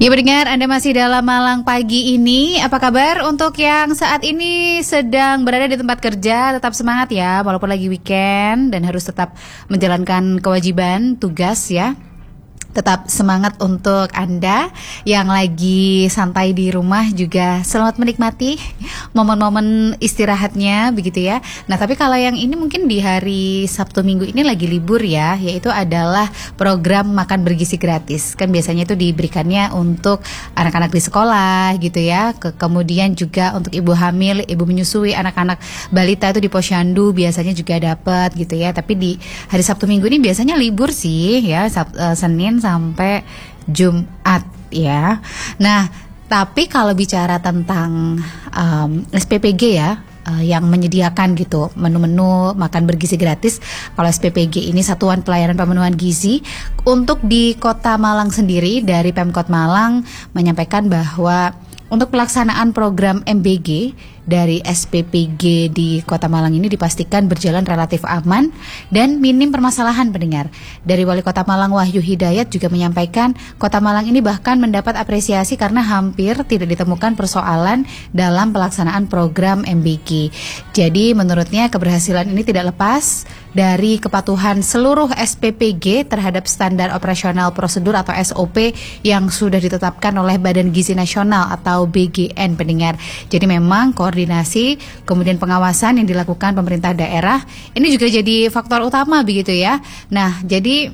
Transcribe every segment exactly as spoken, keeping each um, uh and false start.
Ya pendengar, Anda masih dalam Malang Pagi ini. Apa kabar untuk yang saat ini sedang berada di tempat kerja? Tetap semangat ya, walaupun lagi weekend dan harus tetap menjalankan kewajiban, tugas ya. Tetap semangat untuk Anda yang lagi santai di rumah, juga selamat menikmati momen-momen istirahatnya begitu ya. Nah tapi kalau yang ini mungkin di hari Sabtu Minggu ini lagi libur ya, yaitu adalah program makan bergizi gratis. Kan biasanya itu diberikannya untuk anak-anak di sekolah gitu ya. Ke kemudian juga untuk ibu hamil, ibu menyusui, anak-anak balita itu di posyandu biasanya juga dapat gitu ya. Tapi di hari Sabtu Minggu ini biasanya libur sih ya, Sab- uh, Senin sampai Jumat ya. Nah, tapi kalau bicara tentang um, S P P G ya, uh, yang menyediakan gitu menu-menu makan bergizi gratis. Kalau S P P G ini Satuan Pelayanan Pemenuhan Gizi, untuk di Kota Malang sendiri dari Pemkot Malang menyampaikan bahwa untuk pelaksanaan program M B G dari S P P G di Kota Malang ini dipastikan berjalan relatif aman dan minim permasalahan pendengar. Dari Wali Kota Malang Wahyu Hidayat juga menyampaikan Kota Malang ini bahkan mendapat apresiasi karena hampir tidak ditemukan persoalan dalam pelaksanaan program M B G. Jadi menurutnya keberhasilan ini tidak lepas dari kepatuhan seluruh S P P G terhadap standar operasional prosedur atau S O P yang sudah ditetapkan oleh Badan Gizi Nasional atau B G N pendengar. Jadi memang koordinasi kemudian pengawasan yang dilakukan pemerintah daerah ini juga jadi faktor utama begitu ya. Nah jadi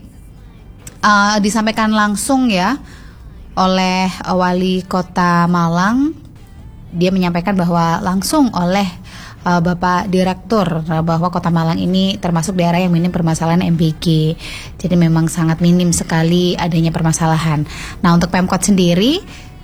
uh, disampaikan langsung ya oleh uh, Wali Kota Malang. Dia menyampaikan bahwa langsung oleh uh, Bapak Direktur bahwa Kota Malang ini termasuk daerah yang minim permasalahan M B G. Jadi memang sangat minim sekali adanya permasalahan. Nah untuk Pemkot sendiri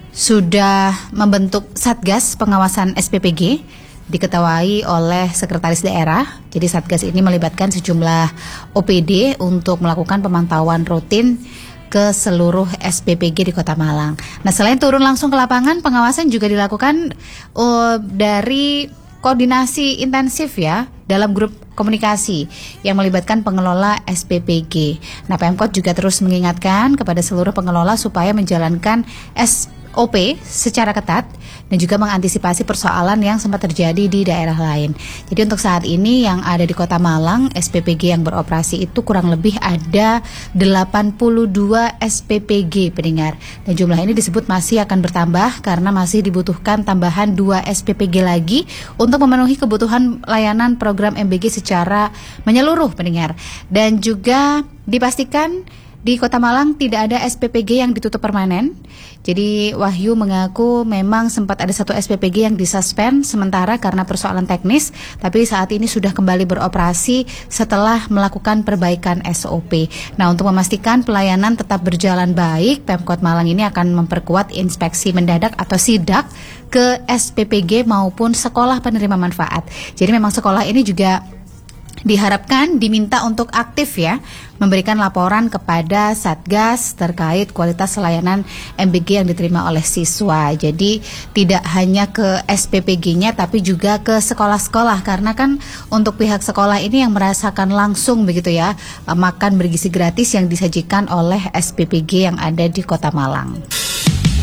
sudah membentuk Satgas Pengawasan S P P G diketuai oleh Sekretaris Daerah. Jadi Satgas ini melibatkan sejumlah O P D untuk melakukan pemantauan rutin ke seluruh S P P G di Kota Malang. Nah selain turun langsung ke lapangan, pengawasan juga dilakukan uh, dari koordinasi intensif ya dalam grup komunikasi yang melibatkan pengelola S P P G. Nah Pemkot juga terus mengingatkan kepada seluruh pengelola supaya menjalankan S O P secara ketat dan juga mengantisipasi persoalan yang sempat terjadi di daerah lain. Jadi untuk saat ini yang ada di Kota Malang, S P P G yang beroperasi itu kurang lebih ada delapan puluh dua S P P G pendengar. Dan jumlah ini disebut masih akan bertambah karena masih dibutuhkan tambahan dua S P P G lagi untuk memenuhi kebutuhan layanan program M B G secara menyeluruh pendengar. Dan juga dipastikan di Kota Malang tidak ada S P P G yang ditutup permanen. Jadi Wahyu mengaku memang sempat ada satu S P P G yang disuspend sementara karena persoalan teknis, tapi saat ini sudah kembali beroperasi setelah melakukan perbaikan S O P. Nah untuk memastikan pelayanan tetap berjalan baik, Pemkot Malang ini akan memperkuat inspeksi mendadak atau sidak ke S P P G maupun sekolah penerima manfaat. Jadi memang sekolah ini juga diharapkan diminta untuk aktif ya memberikan laporan kepada Satgas terkait kualitas layanan M B G yang diterima oleh siswa. Jadi tidak hanya ke S P P G-nya tapi juga ke sekolah-sekolah karena kan untuk pihak sekolah ini yang merasakan langsung begitu ya makan bergizi gratis yang disajikan oleh S P P G yang ada di Kota Malang.